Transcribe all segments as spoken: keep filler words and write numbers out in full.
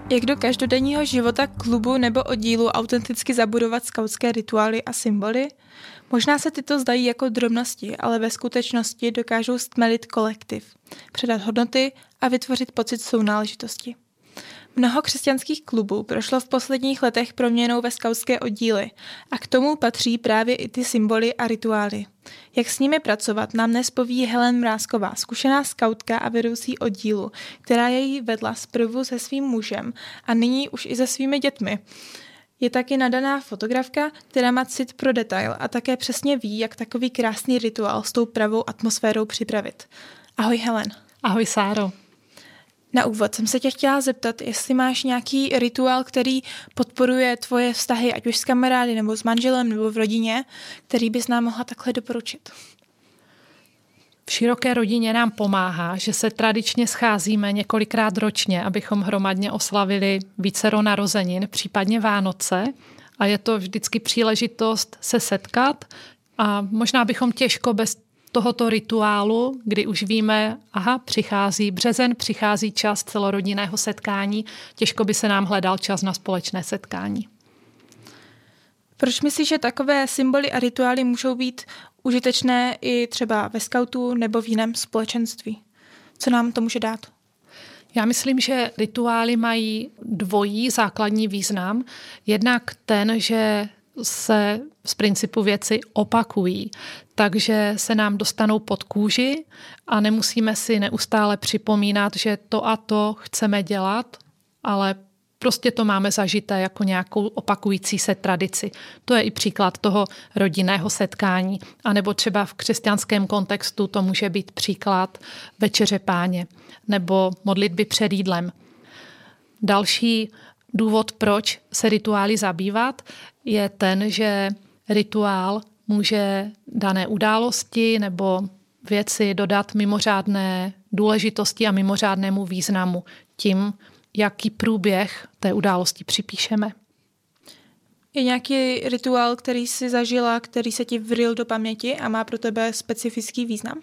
Jak do každodenního života klubu nebo oddílu autenticky zabudovat skautské rituály a symboly? Možná se tyto zdají jako drobnosti, ale ve skutečnosti dokážou stmelit kolektiv, předat hodnoty a vytvořit pocit sounáležitosti. Mnoho křesťanských klubů prošlo v posledních letech proměnou ve skautské oddíly a k tomu patří právě i ty symboly a rituály. Jak s nimi pracovat, nám dnes poví Helen Mrázková, zkušená skautka a vedoucí oddílu, která jej vedla zprvu se svým mužem a nyní už i se svými dětmi. Je taky nadaná fotografka, která má cit pro detail a také přesně ví, jak takový krásný rituál s tou pravou atmosférou připravit. Ahoj Helen. Ahoj Sáro. Na úvod jsem se tě chtěla zeptat, jestli máš nějaký rituál, který podporuje tvoje vztahy, ať už s kamarády, nebo s manželem, nebo v rodině, který bys nám mohla takhle doporučit. V široké rodině nám pomáhá, že se tradičně scházíme několikrát ročně, abychom hromadně oslavili vícero narozenin, případně Vánoce. A je to vždycky příležitost se setkat a možná bychom těžko bez tohoto rituálu, kdy už víme, aha, přichází březen, přichází čas celorodinného setkání, těžko by se nám hledal čas na společné setkání. Proč myslíš, že takové symboly a rituály můžou být užitečné i třeba ve skautu nebo v jiném společenství? Co nám to může dát? Já myslím, že rituály mají dvojí základní význam. Jednak ten, že se z principu věci opakují, takže se nám dostanou pod kůži a nemusíme si neustále připomínat, že to a to chceme dělat, ale prostě to máme zažité jako nějakou opakující se tradici. To je i příklad toho rodinného setkání, anebo třeba v křesťanském kontextu to může být příklad večeře Páně nebo modlitby před jídlem. Další důvod, proč se rituály zabývat, je ten, že rituál může dané události nebo věci dodat mimořádné důležitosti a mimořádnému významu tím, jaký průběh té události připíšeme. Je nějaký rituál, který jsi zažila, který se ti vryl do paměti a má pro tebe specifický význam?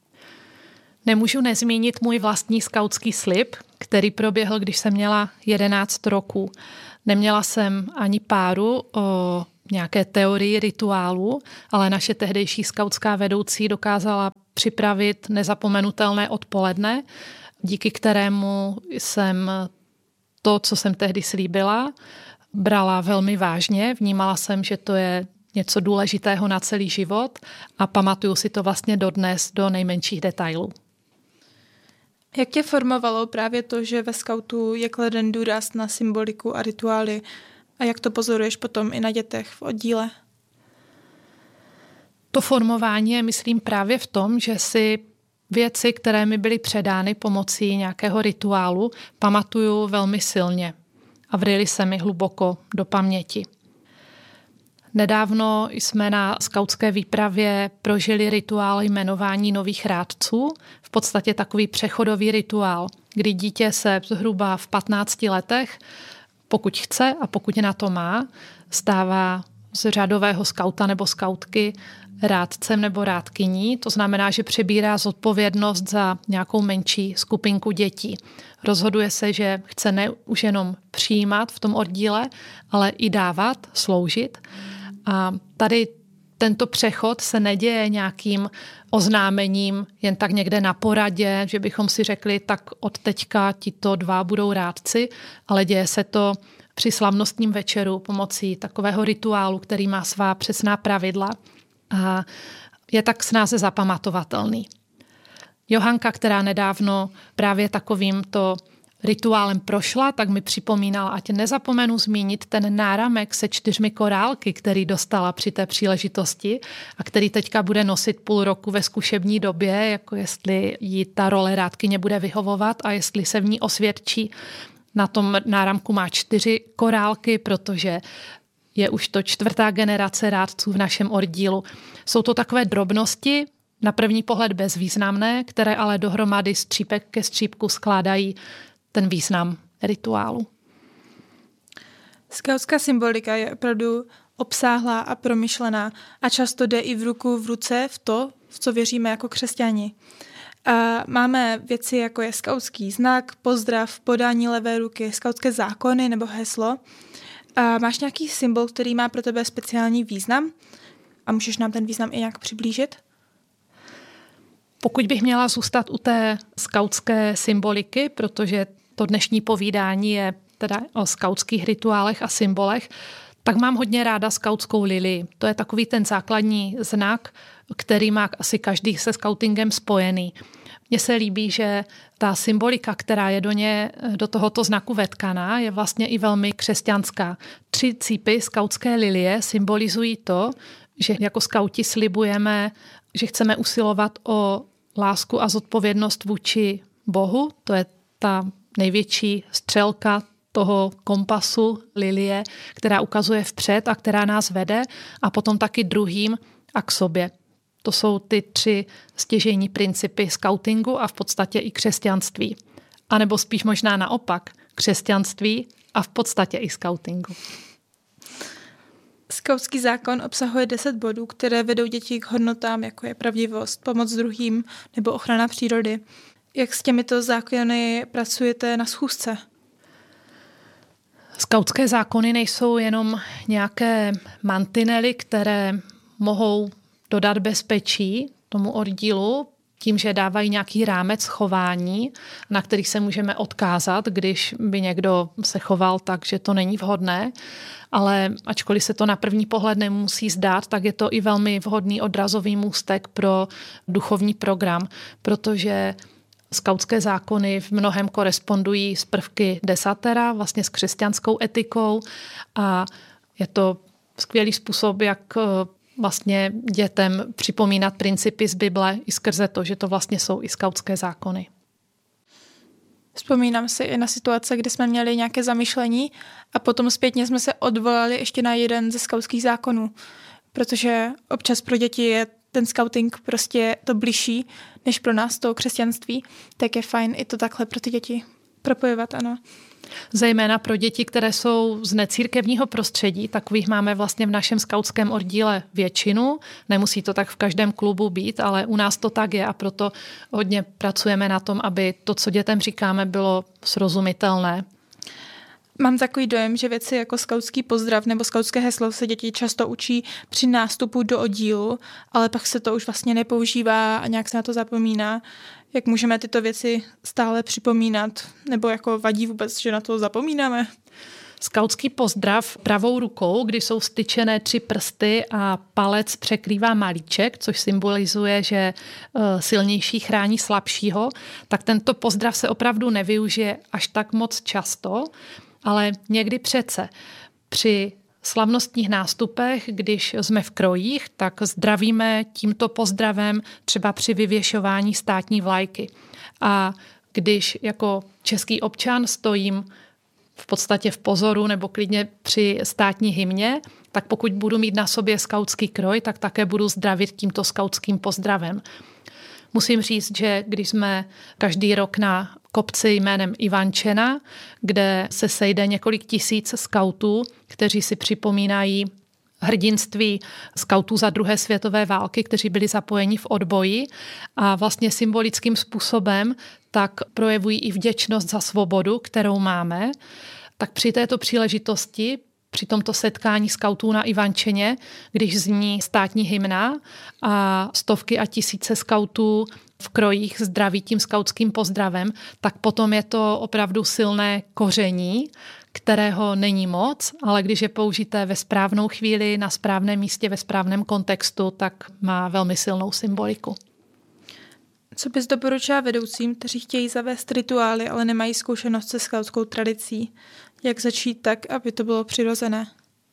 Nemůžu nezmínit můj vlastní skautský slib, který proběhl, když jsem měla jedenáct roků. Neměla jsem ani páru o nějaké teorii rituálu, ale naše tehdejší skautská vedoucí dokázala připravit nezapomenutelné odpoledne, díky kterému jsem to, co jsem tehdy slíbila, brala velmi vážně. Vnímala jsem, že to je něco důležitého na celý život a pamatuju si to vlastně dodnes do nejmenších detailů. Jak tě formovalo právě to, že ve skautu je kladen důraz na symboliku a rituály a jak to pozoruješ potom i na dětech v oddíle? To formování je, myslím, právě v tom, že si věci, které mi byly předány pomocí nějakého rituálu, pamatuju velmi silně a vryly se mi hluboko do paměti. Nedávno jsme na skautské výpravě prožili rituál jmenování nových rádců, v podstatě takový přechodový rituál, kdy dítě se zhruba v patnácti letech, pokud chce a pokud na to má, stává z řadového skauta nebo skautky rádcem nebo rádkyní. To znamená, že přebírá zodpovědnost za nějakou menší skupinku dětí. Rozhoduje se, že chce ne už jenom přijímat v tom oddíle, ale i dávat, sloužit. A tady tento přechod se neděje nějakým oznámením jen tak někde na poradě, že bychom si řekli, tak od teďka tito dva budou rádci, ale děje se to při slavnostním večeru pomocí takového rituálu, který má svá přesná pravidla a je tak snáze zapamatovatelný. Johanka, která nedávno právě takovýmto rituálem prošla, tak mi připomínala, ať nezapomenu zmínit ten náramek se čtyřmi korálky, který dostala při té příležitosti a který teďka bude nosit půl roku ve zkušební době, jako jestli jí ta role rádkyně bude vyhovovat a jestli se v ní osvědčí. Na tom náramku má čtyři korálky, protože je už to čtvrtá generace rádců v našem oddílu. Jsou to takové drobnosti, na první pohled bezvýznamné, které ale dohromady střípek ke střípku skládají ten význam rituálu. Skautská symbolika je opravdu obsáhlá a promyšlená a často jde i v ruku v ruce v to, v co věříme jako křesťani. A máme věci, jako je skautský znak, pozdrav, podání levé ruky, skautské zákony nebo heslo. A máš nějaký symbol, který má pro tebe speciální význam? A můžeš nám ten význam i nějak přiblížit? Pokud bych měla zůstat u té skautské symboliky, protože to dnešní povídání je teda o skautských rituálech a symbolech, tak mám hodně ráda skautskou lilii. To je takový ten základní znak, který má asi každý se skautingem spojený. Mně se líbí, že ta symbolika, která je do ně, do tohoto znaku vetkaná, je vlastně i velmi křesťanská. Tři cípy skautské lilie symbolizují to, že jako skauti slibujeme, že chceme usilovat o lásku a zodpovědnost vůči Bohu. To je ta největší střelka toho kompasu lilie, která ukazuje vpřed a která nás vede, a potom taky druhým a k sobě. To jsou ty tři stěžejní principy skautingu a v podstatě i křesťanství. A nebo spíš možná naopak, křesťanství a v podstatě i skautingu. Skautský zákon obsahuje deset bodů, které vedou děti k hodnotám, jako je pravdivost, pomoc druhým nebo ochrana přírody. Jak s těmito zákony pracujete na schůzce? Skautské zákony nejsou jenom nějaké mantinely, které mohou dodat bezpečí tomu oddílu tím, že dávají nějaký rámec chování, na který se můžeme odkázat, když by někdo se choval tak, že to není vhodné. Ale ačkoliv se to na první pohled nemusí zdát, tak je to i velmi vhodný odrazový můstek pro duchovní program, protože skautské zákony v mnohem korespondují s prvky desatera, vlastně s křesťanskou etikou, a je to skvělý způsob, jak vlastně dětem připomínat principy z Bible i skrze to, že to vlastně jsou i skautské zákony. Vzpomínám si i na situace, kdy jsme měli nějaké zamyšlení a potom zpětně jsme se odvolali ještě na jeden ze skautských zákonů, protože občas pro děti je ten skauting prostě to bližší, než pro nás to křesťanství, tak je fajn i to takhle pro ty děti propojovat, ano. Zejména pro děti, které jsou z necírkevního prostředí, takových máme vlastně v našem skautském oddíle většinu. Nemusí to tak v každém klubu být, ale u nás to tak je, a proto hodně pracujeme na tom, aby to, co dětem říkáme, bylo srozumitelné. Mám takový dojem, že věci jako skautský pozdrav nebo skautské heslo se děti často učí při nástupu do oddílu, ale pak se to už vlastně nepoužívá a nějak se na to zapomíná. Jak můžeme tyto věci stále připomínat? Nebo jako vadí vůbec, že na to zapomínáme? Skautský pozdrav pravou rukou, kdy jsou styčené tři prsty a palec překrývá malíček, což symbolizuje, že silnější chrání slabšího, tak tento pozdrav se opravdu nevyužije až tak moc často, ale někdy přece. Při slavnostních nástupech, když jsme v krojích, tak zdravíme tímto pozdravem třeba při vyvěšování státní vlajky. A když jako český občan stojím v podstatě v pozoru nebo klidně při státní hymně, tak pokud budu mít na sobě skautský kroj, tak také budu zdravit tímto skautským pozdravem. Musím říct, že když jsme každý rok na kopci jménem Ivančena, kde se sejde několik tisíc skautů, kteří si připomínají hrdinství skautů za druhé světové války, kteří byli zapojeni v odboji a vlastně symbolickým způsobem tak projevují i vděčnost za svobodu, kterou máme, tak při této příležitosti, při tomto setkání skautů na Ivančeně, když zní státní hymna a stovky a tisíce skautů v krojích zdraví tím skautským pozdravem, tak potom je to opravdu silné koření, kterého není moc, ale když je použité ve správnou chvíli, na správném místě, ve správném kontextu, tak má velmi silnou symboliku. Co bys doporučila vedoucím, kteří chtějí zavést rituály, ale nemají zkušenost se skautskou tradicí? Jak začít tak, aby to bylo přirozené?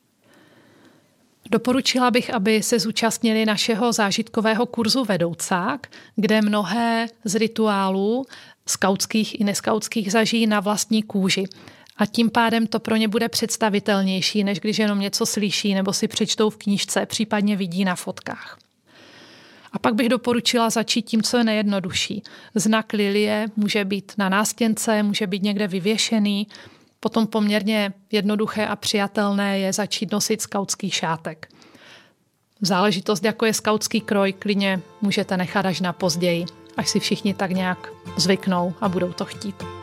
Doporučila bych, aby se zúčastnili našeho zážitkového kurzu Vedoucák, kde mnohé z rituálů skautských i neskautských zažijí na vlastní kůži. A tím pádem to pro ně bude představitelnější, než když jenom něco slyší nebo si přečtou v knížce, případně vidí na fotkách. A pak bych doporučila začít tím, co je nejjednodušší. Znak lilie může být na nástěnce, může být někde vyvěšený. Potom poměrně jednoduché a přijatelné je začít nosit skautský šátek. Záležitost, jako je skautský kroj, klidně můžete nechat až na později. až si všichni tak nějak zvyknou a budou to chtít.